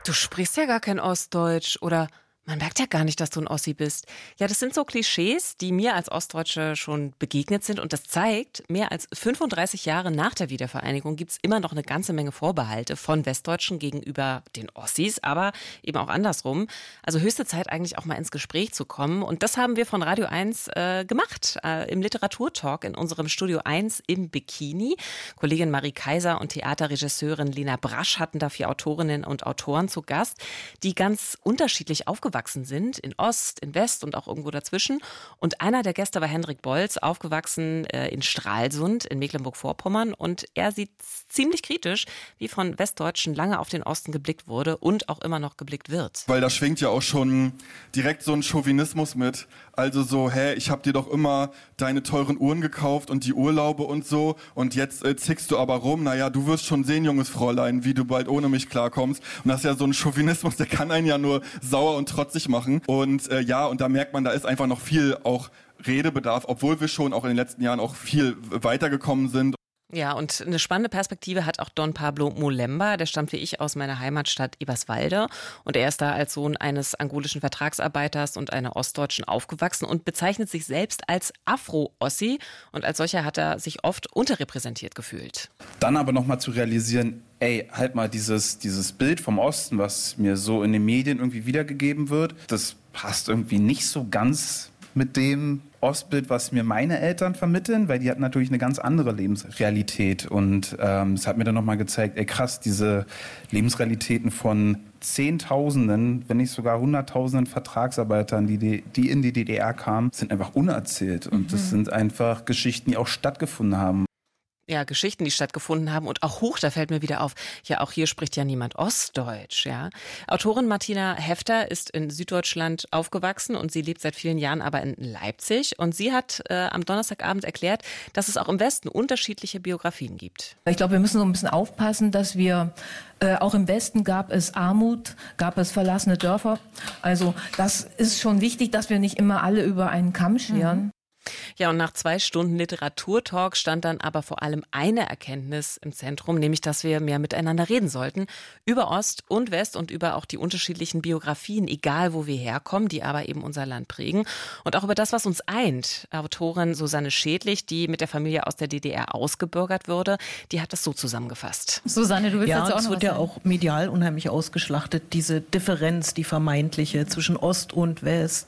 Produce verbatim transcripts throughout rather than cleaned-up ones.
Du sprichst ja gar kein Ostdeutsch oder man merkt ja gar nicht, dass du ein Ossi bist. Ja, das sind so Klischees, die mir als Ostdeutsche schon begegnet sind. Und das zeigt, mehr als fünfunddreißig Jahre nach der Wiedervereinigung gibt es immer noch eine ganze Menge Vorbehalte von Westdeutschen gegenüber den Ossis, aber eben auch andersrum. Also höchste Zeit eigentlich auch mal ins Gespräch zu kommen. Und das haben wir von Radio eins äh, gemacht, äh, im Literaturtalk in unserem Studio eins im Bikini. Kollegin Marie Kaiser und Theaterregisseurin Lena Brasch hatten da vier Autorinnen und Autoren zu Gast, die ganz unterschiedlich aufgewachsen sind, in Ost, in West und auch irgendwo dazwischen. Und einer der Gäste war Hendrik Bolz, aufgewachsen äh, in Stralsund in Mecklenburg-Vorpommern. Und er sieht ziemlich kritisch, wie von Westdeutschen lange auf den Osten geblickt wurde und auch immer noch geblickt wird. Weil da schwingt ja auch schon direkt so ein Chauvinismus mit. Also so, hä, ich hab dir doch immer deine teuren Uhren gekauft und die Urlaube und so. Und jetzt äh, zickst du aber rum. Naja, du wirst schon sehen, junges Fräulein, wie du bald ohne mich klarkommst. Und das ist ja so ein Chauvinismus, der kann einen ja nur sauer und trotzig machen. Und äh, ja, und da merkt man, da ist einfach noch viel auch Redebedarf, obwohl wir schon auch in den letzten Jahren auch viel weitergekommen sind. Ja, und eine spannende Perspektive hat auch Don Pablo Molemba. Der stammt wie ich aus meiner Heimatstadt Eberswalde. Und er ist da als Sohn eines angolischen Vertragsarbeiters und einer Ostdeutschen aufgewachsen und bezeichnet sich selbst als Afro-Ossi. Und als solcher hat er sich oft unterrepräsentiert gefühlt. Dann aber nochmal zu realisieren, ey, halt mal dieses, dieses Bild vom Osten, was mir so in den Medien irgendwie wiedergegeben wird, das passt irgendwie nicht so ganz mit dem Ostbild, was mir meine Eltern vermitteln, weil die hatten natürlich eine ganz andere Lebensrealität. Und ähm, es hat mir dann nochmal gezeigt, ey krass, diese Lebensrealitäten von Zehntausenden, wenn nicht sogar Hunderttausenden Vertragsarbeitern, die, die, die in die D D R kamen, sind einfach unerzählt. Und mhm. das sind einfach Geschichten, die auch stattgefunden haben. Ja, Geschichten, die stattgefunden haben und auch hoch, da fällt mir wieder auf, ja, auch hier spricht ja niemand Ostdeutsch, ja. Autorin Martina Hefter ist in Süddeutschland aufgewachsen und sie lebt seit vielen Jahren aber in Leipzig und sie hat äh, am Donnerstagabend erklärt, dass es auch im Westen unterschiedliche Biografien gibt. Ich glaube, wir müssen so ein bisschen aufpassen, dass wir, äh, auch im Westen gab es Armut, gab es verlassene Dörfer, also das ist schon wichtig, dass wir nicht immer alle über einen Kamm scheren. Mhm. Ja, und nach zwei Stunden Literaturtalk stand dann aber vor allem eine Erkenntnis im Zentrum, nämlich, dass wir mehr miteinander reden sollten über Ost und West und über auch die unterschiedlichen Biografien, egal wo wir herkommen, die aber eben unser Land prägen und auch über das, was uns eint. Autorin Susanne Schädlich, die mit der Familie aus der D D R ausgebürgert wurde, die hat das so zusammengefasst. Susanne, du willst ja, jetzt auch noch es wird was ja sagen? auch medial unheimlich ausgeschlachtet, diese Differenz, die vermeintliche zwischen Ost und West.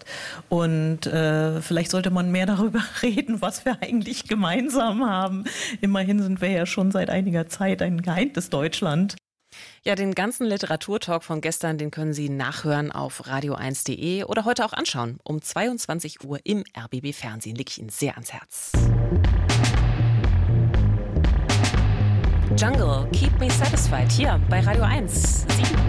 Und äh, vielleicht sollte man mehr darüber reden, was wir eigentlich gemeinsam haben. Immerhin sind wir ja schon seit einiger Zeit ein geeintes Deutschland. Ja, den ganzen Literaturtalk von gestern, den können Sie nachhören auf radio eins punkt de oder heute auch anschauen. Um zweiundzwanzig Uhr im R B B Fernsehen. Leg ich Ihnen sehr ans Herz. Jungle, Keep Me Satisfied hier bei Radio eins. sieben